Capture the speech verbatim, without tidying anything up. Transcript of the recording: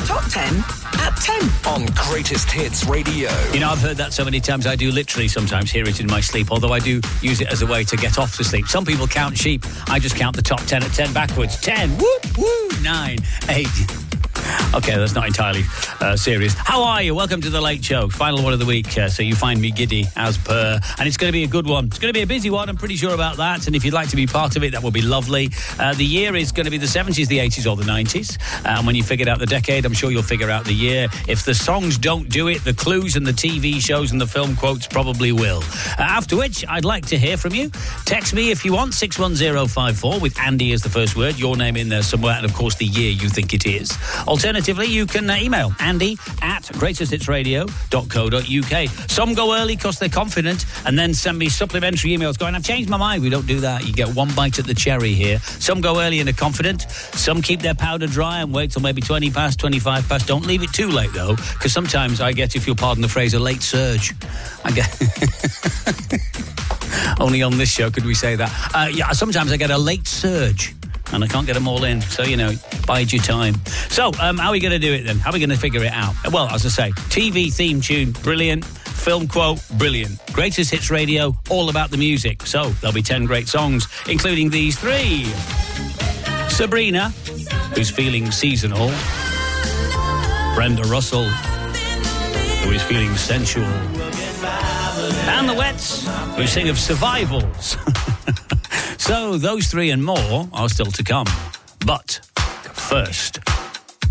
Top ten at ten. On Greatest Hits Radio. You know, I've heard that so many times, I do literally sometimes hear it in my sleep, although I do use it as a way to get off to sleep. Some people count sheep. I just count the top ten at ten backwards. ten, woo, woo, nine, eight. Okay, that's not entirely uh, serious. How are you? Welcome to The Late Show. Final one of the week, uh, so you find me giddy as per. And it's going to be a good one. It's going to be a busy one, I'm pretty sure about that. And if you'd like to be part of it, that would be lovely. Uh, the year is going to be the seventies, the eighties or the nineties. Uh, and when you figured out the decade, I'm sure you'll figure out the year. If the songs don't do it, the clues and the T V shows and the film quotes probably will. Uh, after which, I'd like to hear from you. Text me if you want, six one zero five four with Andy as the first word, your name in there somewhere, and of course the year you think it is. Alternatively, you can uh, email Andy at greatest hits radio dot co dot uk. Some go early because they're confident and then send me supplementary emails going, I've changed my mind. We don't do that. You get one bite at the cherry here. Some go early and are confident. Some keep their powder dry and wait till maybe twenty past, twenty-five past. Don't leave it too late, though, because sometimes I get, if you'll pardon the phrase, a late surge. I get... Only on this show could we say that. Uh, yeah, sometimes I get a late surge. And I can't get them all in. So, you know, bide your time. So, um, how are we going to do it then? How are we going to figure it out? Well, as I say, T V theme tune, brilliant. Film quote, brilliant. Greatest Hits Radio, all about the music. So, there'll be ten great songs, including these three. Sabrina, who's feeling seasonal. Brenda Russell, who is feeling sensual. And the Wets, who sing of survivals. So, those three and more are still to come. But first,